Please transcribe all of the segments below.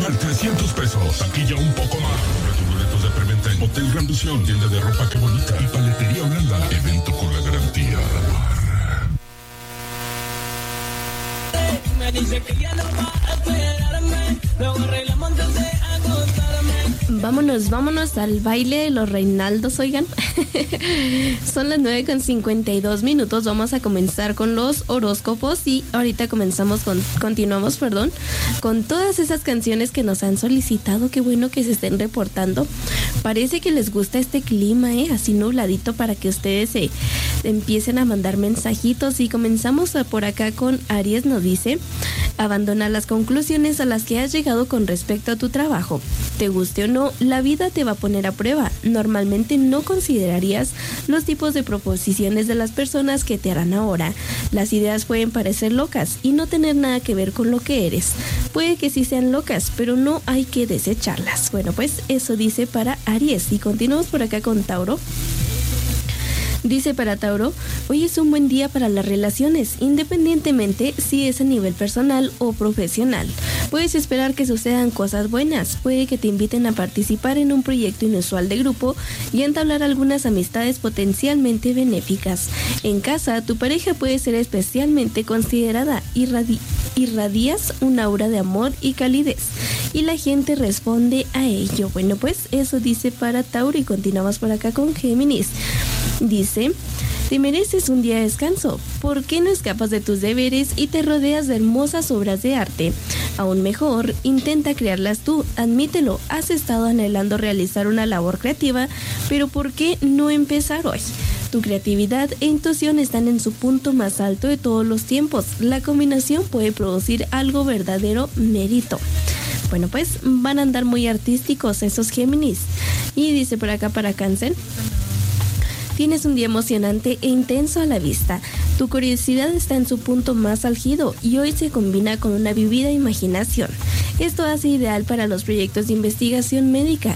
individual 300 pesos. Taquilla un poco más. Compra tus boletos de preventa en Hotel Gran Visión, tienda de ropa que bonita y paletería Holanda. Evento con la garantía. Me dice que ya no va a esperarme, luego arreglamos antes de acostarme. Vámonos al baile de los Reinaldos, oigan. Son las 9:52. Vamos a comenzar con los horóscopos y ahorita continuamos con todas esas canciones que nos han solicitado. Qué bueno que se estén reportando. Parece que les gusta este clima, así nubladito, para que ustedes se empiecen a mandar mensajitos. Y comenzamos por acá con Aries. Nos dice: abandona las conclusiones a las que has llegado con respecto a tu trabajo. Te guste o no, la vida te va a poner a prueba. Normalmente no considerarías los tipos de proposiciones de las personas que te harán ahora. Las ideas pueden parecer locas y no tener nada que ver con lo que eres. Puede que sí sean locas, pero no hay que desecharlas. Bueno, pues eso dice para Aries. Y continuamos por acá con Tauro. Dice para Tauro: hoy es un buen día para las relaciones, independientemente si es a nivel personal o profesional. Puedes esperar que sucedan cosas buenas, puede que te inviten a participar en un proyecto inusual de grupo y entablar algunas amistades potencialmente benéficas. En casa, tu pareja puede ser especialmente considerada, irradias un aura de amor y calidez y la gente responde a ello. Bueno, pues eso dice para Tauro. Y continuamos por acá con Géminis. Dice: te mereces un día de descanso. ¿Por qué no escapas de tus deberes y te rodeas de hermosas obras de arte? Aún mejor, intenta crearlas tú. Admítelo, has estado anhelando realizar una labor creativa, pero ¿por qué no empezar hoy? Tu creatividad e intuición están en su punto más alto de todos los tiempos. La combinación puede producir algo verdadero mérito. Bueno, pues van a andar muy artísticos esos Géminis. Y dice por acá para Cáncer: tienes un día emocionante e intenso a la vista. Tu curiosidad está en su punto más álgido y hoy se combina con una vivida imaginación. Esto hace ideal para los proyectos de investigación médica,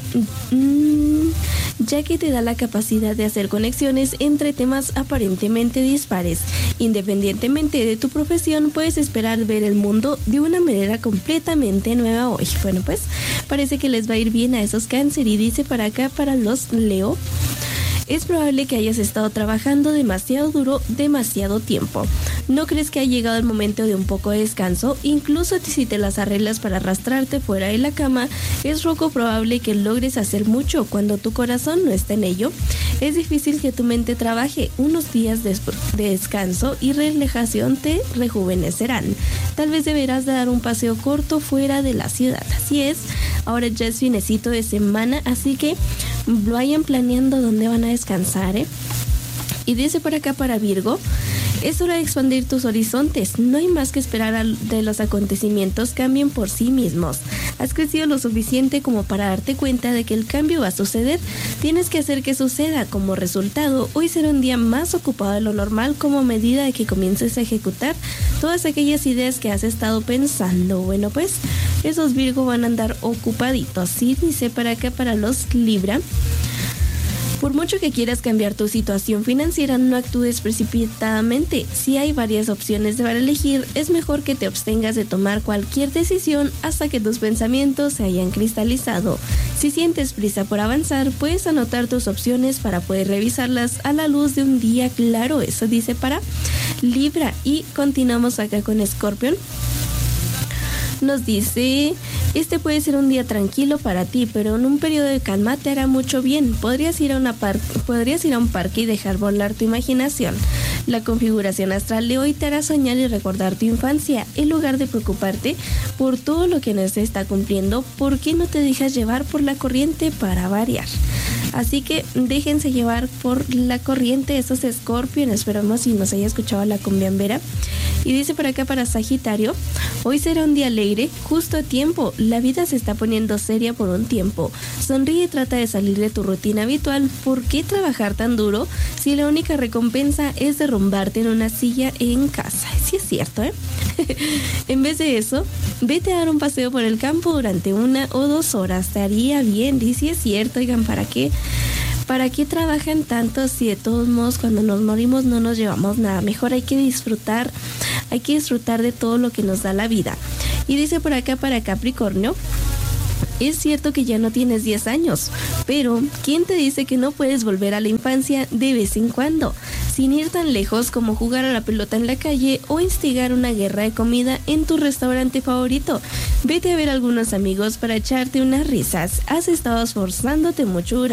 ya que te da la capacidad de hacer conexiones entre temas aparentemente dispares. Independientemente de tu profesión, puedes esperar ver el mundo de una manera completamente nueva hoy. Bueno, pues parece que les va a ir bien a esos Cáncer. Y dice para acá para los Leo: es probable que hayas estado trabajando demasiado duro demasiado tiempo. ¿No crees que ha llegado el momento de un poco de descanso? Incluso si te las arreglas para arrastrarte fuera de la cama, es poco probable que logres hacer mucho cuando tu corazón no está en ello. Es difícil que tu mente trabaje. Unos días de descanso y relajación te rejuvenecerán. Tal vez deberás dar un paseo corto fuera de la ciudad. Así es, ahora ya es finecito de semana, así que vayan planeando dónde van a descansar, Y dice por acá para Virgo: es hora de expandir tus horizontes. No hay más que esperar de los acontecimientos cambien por sí mismos. Has crecido lo suficiente como para darte cuenta de que el cambio va a suceder. Tienes que hacer que suceda. Como resultado, hoy será un día más ocupado de lo normal como medida de que comiences a ejecutar todas aquellas ideas que has estado pensando. Bueno, pues esos Virgo van a andar ocupaditos. Sí, dice para acá para los Libra: por mucho que quieras cambiar tu situación financiera, no actúes precipitadamente. Si hay varias opciones para elegir, es mejor que te abstengas de tomar cualquier decisión hasta que tus pensamientos se hayan cristalizado. Si sientes prisa por avanzar, puedes anotar tus opciones para poder revisarlas a la luz de un día claro. Eso dice para Libra. Y continuamos acá con Escorpión. Nos dice: este puede ser un día tranquilo para ti, pero en un periodo de calma te hará mucho bien. Podrías ir a un parque y dejar volar tu imaginación. La configuración astral de hoy te hará soñar y recordar tu infancia. En lugar de preocuparte por todo lo que no se está cumpliendo, ¿por qué no te dejas llevar por la corriente para variar? Así que déjense llevar por la corriente esos Escorpión. Esperamos si nos haya escuchado la cumbiambera. Y dice por acá para Sagitario: hoy será un día alegre, justo a tiempo. La vida se está poniendo seria por un tiempo. Sonríe y trata de salir de tu rutina habitual. ¿Por qué trabajar tan duro si la única recompensa es derrumbarte en una silla en casa? Sí es cierto, En vez de eso, vete a dar un paseo por el campo durante 1 o 2 horas. Te haría bien. Y sí es cierto, oigan, ¿para qué trabajan tanto si de todos modos cuando nos morimos no nos llevamos nada? Mejor hay que disfrutar de todo lo que nos da la vida. Y dice por acá para Capricornio: Es cierto que ya no tienes 10 años, pero ¿quién te dice que no puedes volver a la infancia de vez en cuando? Sin ir tan lejos como jugar a la pelota en la calle o instigar una guerra de comida en tu restaurante favorito. Vete a ver a algunos amigos para echarte unas risas. Has estado esforzándote mucho